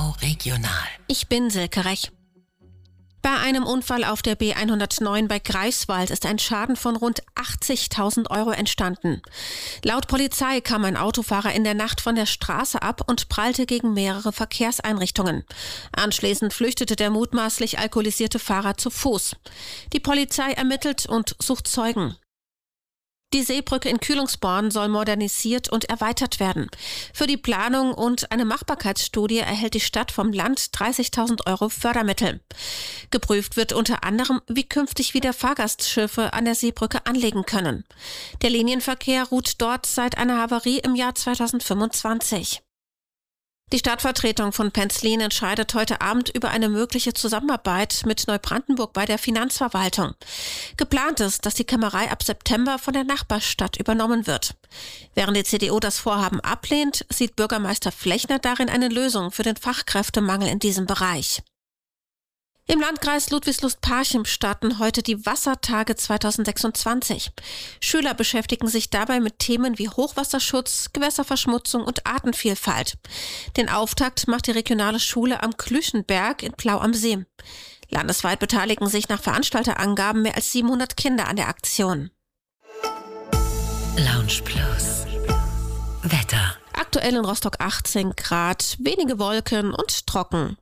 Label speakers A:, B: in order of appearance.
A: RTL Regional.
B: Ich bin Silke Rech. Bei einem Unfall auf der B109 bei Greifswald ist ein Schaden von rund 80.000 Euro entstanden. Laut Polizei kam ein Autofahrer in der Nacht von der Straße ab und prallte gegen mehrere Verkehrseinrichtungen. Anschließend flüchtete der mutmaßlich alkoholisierte Fahrer zu Fuß. Die Polizei ermittelt und sucht Zeugen. Die Seebrücke in Kühlungsborn soll modernisiert und erweitert werden. Für die Planung und eine Machbarkeitsstudie erhält die Stadt vom Land 30.000 Euro Fördermittel. Geprüft wird unter anderem, wie künftig wieder Fahrgastschiffe an der Seebrücke anlegen können. Der Linienverkehr ruht dort seit einer Havarie im Jahr 2025. Die Stadtvertretung von Penzlin entscheidet heute Abend über eine mögliche Zusammenarbeit mit Neubrandenburg bei der Finanzverwaltung. Geplant ist, dass die Kämmerei ab September von der Nachbarstadt übernommen wird. Während die CDU das Vorhaben ablehnt, sieht Bürgermeister Flechner darin eine Lösung für den Fachkräftemangel in diesem Bereich. Im Landkreis Ludwigslust-Parchim starten heute die Wassertage 2026. Schüler beschäftigen sich dabei mit Themen wie Hochwasserschutz, Gewässerverschmutzung und Artenvielfalt. Den Auftakt macht die regionale Schule am Klüschenberg in Plau am See. Landesweit beteiligen sich nach Veranstalterangaben mehr als 700 Kinder an der Aktion.
A: Lounge Plus. Wetter.
B: Aktuell in Rostock 18 Grad, wenige Wolken und trocken.